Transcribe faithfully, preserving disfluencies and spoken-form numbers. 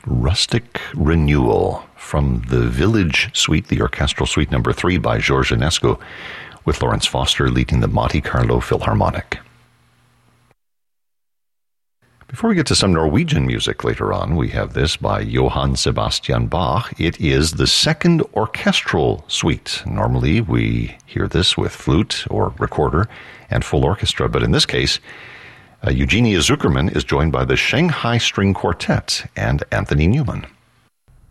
Rustic Renewal from the Village Suite, the Orchestral Suite number three by George Enescu, with Lawrence Foster leading the Monte Carlo Philharmonic. Before we get to some Norwegian music later on, we have this by Johann Sebastian Bach. It is the second orchestral suite. Normally we hear this with flute or recorder and full orchestra, but in this case, uh, Eugenia Zuckerman is joined by the Shanghai String Quartet and Anthony Newman.